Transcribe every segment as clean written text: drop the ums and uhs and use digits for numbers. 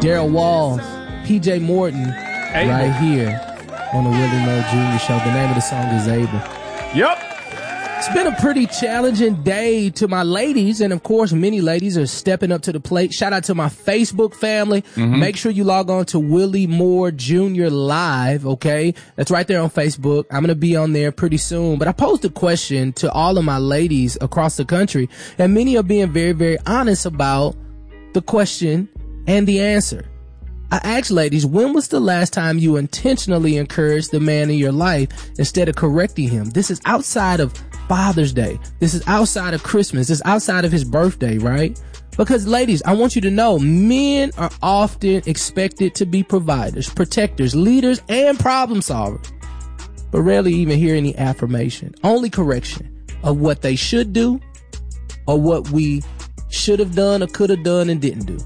Daryl Walls, PJ Morton, right here on the Willie Moore Jr. Show. The name of the song is Able. Yep. It's been a pretty challenging day to my ladies, and of course, many ladies are stepping up to the plate. Shout out to my Facebook family. Mm-hmm. Make sure you log on to Willie Moore Jr. Live, okay? That's right there on Facebook. I'm going to be on there pretty soon. But I posed a question to all of my ladies across the country, and many are being very, very honest about the question and the answer. I asked ladies, when was the last time you intentionally encouraged the man in your life instead of correcting him? This is outside of Father's Day. This is outside of Christmas. This is outside of his birthday, right? Because ladies, I want you to know, men are often expected to be providers, protectors, leaders, and problem solvers, but rarely even hear any affirmation, only correction of what they should do or what we should have done or could have done and didn't do.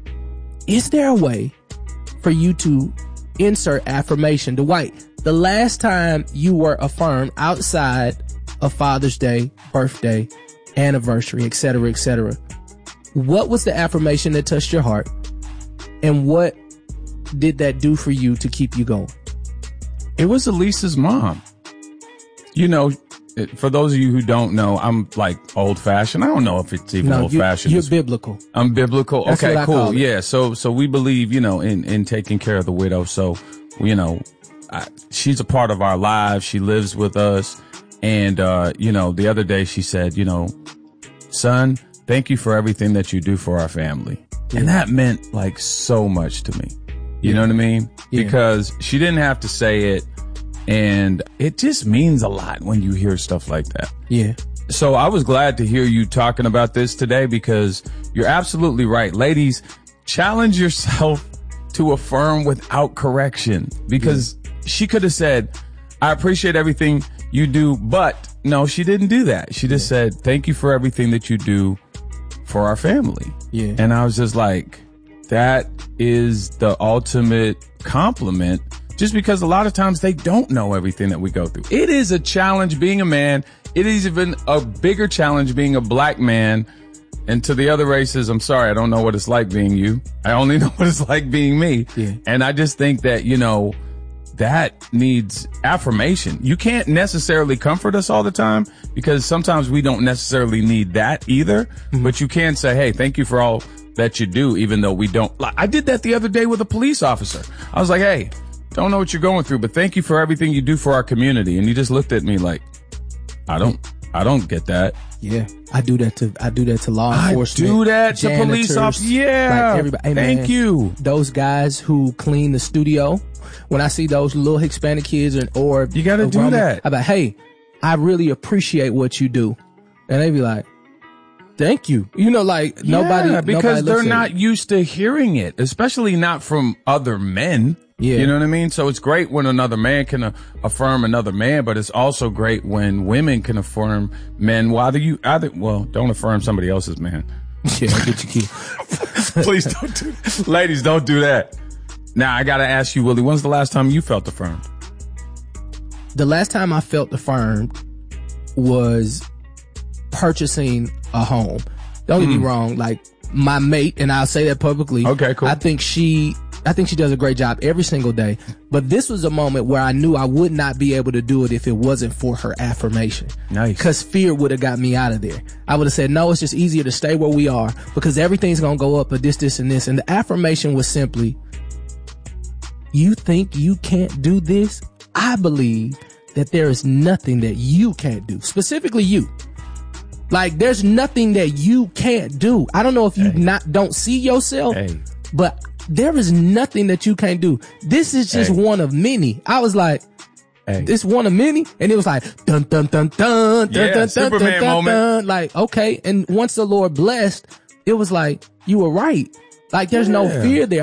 Is there a way for you to insert affirmation? Dwight, the last time you were affirmed outside of Father's Day, birthday, anniversary, etc., what was the affirmation that touched your heart, and what did that do for you to keep you going? It was Elisa's mom. You know, for those of you who don't know, I'm like old fashioned. I don't know if it's even old fashioned. You're biblical. I'm biblical. That's okay, cool. Yeah. So we believe, you know, in taking care of the widow. So, you know, she's a part of our lives. She lives with us. And, you know, the other day she said, you know, son, thank you for everything that you do for our family. Yeah. And that meant like so much to me. You know what I mean? Yeah. Because she didn't have to say it. And it just means a lot when you hear stuff like that. Yeah. So I was glad to hear you talking about this today, because you're absolutely right. Ladies, challenge yourself to affirm without correction, because she could have said, I appreciate everything you do, but no, she didn't do that. She just said, thank you for everything that you do for our family. Yeah. And I was just like, that is the ultimate compliment. Just because a lot of times they don't know everything that we go through. It is a challenge being a man. It is even a bigger challenge being a black man. And to the other races, I'm sorry, I don't know what it's like being you. I only know what it's like being me. Yeah. And I just think that, you know, that needs affirmation. You can't necessarily comfort us all the time, because sometimes we don't necessarily need that either. Mm-hmm. But you can say, hey, thank you for all that you do, even though we don't. I did that the other day with a police officer. I was like, hey, don't know what you're going through, but thank you for everything you do for our community. And he just looked at me like, I don't get that. Yeah. I do that to law enforcement. I do that to police officers. Yeah. Like everybody. Hey, thank man, you. Those guys who clean the studio, when I see those little Hispanic kids or you got to do that. I'm like, hey, I really appreciate what you do. And they be like, thank you. You know, like nobody, because they're not used to hearing it, especially not from other men. Yeah. You know what I mean? So it's great when another man can affirm another man, but it's also great when women can affirm men. Don't affirm somebody else's man. Yeah, get your key. Please don't do that. Ladies, don't do that. Now, I got to ask you, Willie, when's the last time you felt affirmed? The last time I felt affirmed was purchasing a home. Don't get me wrong. Like my mate, and I'll say that publicly. Okay, cool. I think she does a great job every single day. But this was a moment where I knew I would not be able to do it if it wasn't for her affirmation. Nice. Because fear would have got me out of there. I would have said, no, it's just easier to stay where we are because everything's going to go up, but this, and this. And the affirmation was simply, you think you can't do this? I believe that there is nothing that you can't do. Specifically you. Like, there's nothing that you can't do. I don't know if you don't see yourself, but there is nothing that you can't do. This is just one of many. I was like, this one of many, and it was like dun dun dun dun dun dun Superman dun dun moment. dun. Like, okay, and once the Lord blessed, it was like you were right. Like, there's no fear there.